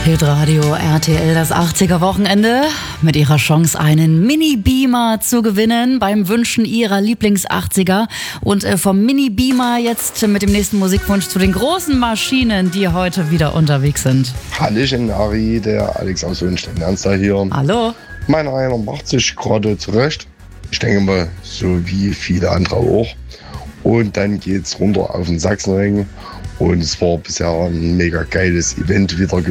Hitradio RTL, das 80er-Wochenende mit ihrer Chance, einen Mini-Beamer zu gewinnen beim Wünschen ihrer Lieblings-80er. Und vom Mini-Beamer jetzt mit dem nächsten Musikwunsch zu den großen Maschinen, die heute wieder unterwegs sind. Hallöchen, Ari, der Alex aus Hohenstein-Ernstthal hier. Hallo. Mein einer macht sich gerade zurecht. Ich denke mal, so wie viele andere auch. Und dann geht's runter auf den Sachsenring. Und es war bisher ein mega geiles Event wieder